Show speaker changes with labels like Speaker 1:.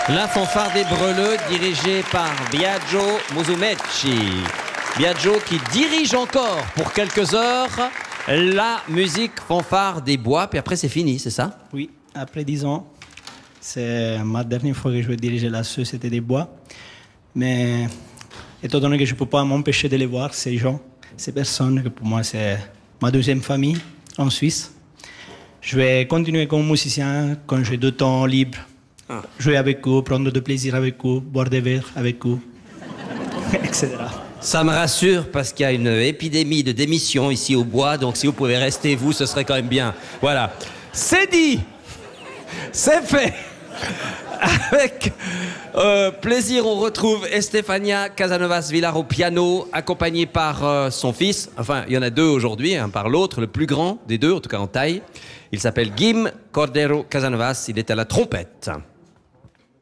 Speaker 1: La fanfare des Breleux, dirigée par Biagio Musumeci. Biagio qui dirige encore pour quelques heures la musique fanfare des bois, puis après c'est fini, c'est ça?
Speaker 2: Oui, après 10 ans, c'est ma dernière fois que je vais diriger la Société des bois. Mais étant donné que je ne peux pas m'empêcher de les voir, ces gens, ces personnes, que pour moi c'est ma deuxième famille en Suisse, je vais continuer comme musicien quand j'ai du temps libre. Jouer avec eux, prendre du plaisir avec eux, boire des verres avec eux, etc.
Speaker 1: Ça me rassure parce qu'il y a une épidémie de démission ici au bois, donc si vous pouvez rester vous, ce serait quand même bien. Voilà. C'est dit, c'est fait. Avec plaisir, on retrouve Estefania Casanovas Villar au piano, accompagnée par son fils. Enfin, il y en a deux aujourd'hui, un par l'autre, le plus grand des deux, en tout cas en taille. Il s'appelle Guim Cordero Casanovas, il est à la trompette.